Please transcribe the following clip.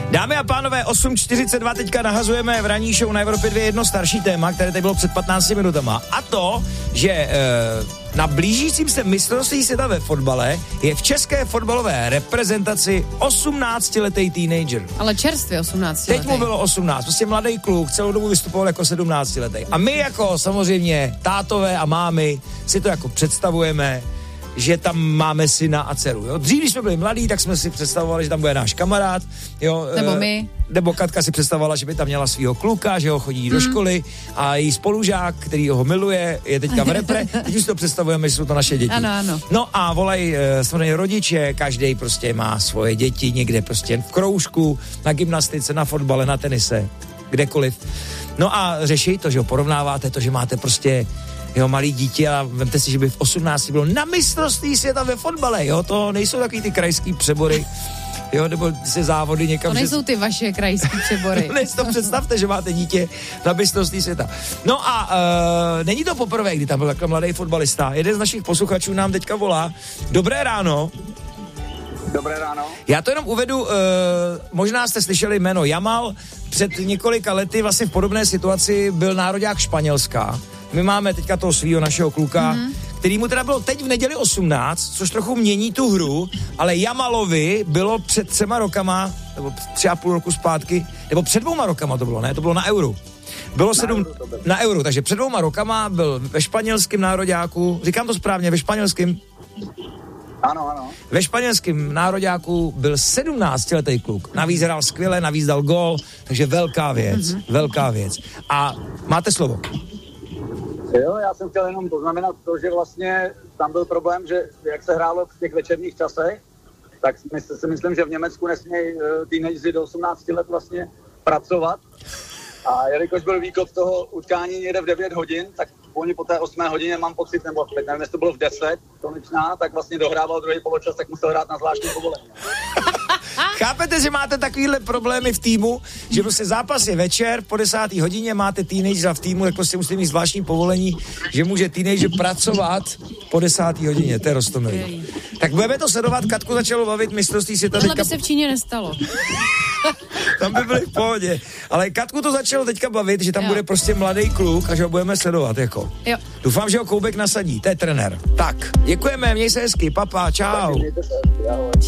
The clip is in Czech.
Dámy a pánové, 8.42 teďka nahazujeme v ranní show na Evropě 2 jedno starší téma, které tady bylo před 15 minutama. A to, že na blížícím se mistrovství světa ve fotbale je v české fotbalové reprezentaci 18-letý teenager. Ale čerstvě 18letý. Teď mu bylo 18, prostě mladý kluk, celou dobu vystupoval jako 17letý. A my jako samozřejmě tátové a mámy si to jako představujeme, že tam máme syna a dceru, jo. Dřív, když jsme byli mladí, tak jsme si představovali, že tam bude náš kamarád, jo. Nebo my. Nebo Katka si představovala, že by tam měla svýho kluka, že ho chodí do školy a její spolužák, který ho miluje, je teďka v repre. Teď už to představujeme, že jsou to naše děti. Ano. No a volají samozřejmě rodiče, každý prostě má svoje děti někde prostě v kroužku, na gymnastice, na fotbale, na tenise, kdekoliv. No a řeší to, že ho porovnáváte, to, že máte prostě jo, malý dítě a vemte si, že by v 18 bylo na mistrovství světa ve fotbale, jo, to nejsou takový ty krajský přebory, jo, nebo se závody někam. To nejsou ty vaše krajský přebory. Ne, si to představte, že máte dítě na mistrovství světa. No a není to poprvé, kdy tam byl takový mladý fotbalista. Jeden z našich posluchačů nám teďka volá. Dobré ráno. Dobré ráno. Já to jenom uvedu, možná jste slyšeli jméno Jamal, před několika lety vlastně v podobné situaci byl nároďák Španělska. My máme teďka toho svýho našeho kluka, který mu teda bylo teď v neděli 18, což trochu mění tu hru, ale Jamalovi bylo před 3 rokama, nebo 3,5 roku zpátky, nebo před 2 rokama to bylo, ne? To bylo na Euro. Bylo na Euro, takže před 2 rokama byl ve španělském nároďáku, říkám to správně, ve španělském? Ano. Ve španělském nároďáku byl 17letý kluk. Navíc hrál skvěle, navíc dal gól, takže velká věc. A máte slovo. Jo, já jsem chtěl jenom poznamenat to, že vlastně tam byl problém, že jak se hrálo v těch večerních časech, tak si myslím, že v Německu nesmějí teenageři do 18 let vlastně pracovat. A jelikož byl výkop toho utkání někde v 9 hodin, tak oni po té 8 hodině mám pocit, nebo nevím, jestli to bylo v 10 konečná, tak vlastně dohrával druhý poločas, tak musel hrát na zvláštní povolení. Chápete, že máte takovýhle problémy v týmu, že prostě zápas je večer, po 10. hodině máte teenagera v týmu, tak prostě musíte mít zvláštní povolení, že může teenager pracovat po 10. hodině, to je roztomilý. Tak budeme to sledovat, Katku začalo bavit mistrovství světa. Tohle by se v Číně nestalo. Tam by byli v pohodě. Ale Katku to začalo teďka bavit, že tam bude prostě mladý kluk a že ho budeme sledovat, jako. Jo. Doufám, že ho Koubek nasadí, to je trenér. Tak, děkujeme, měj se hezky, papa, čau.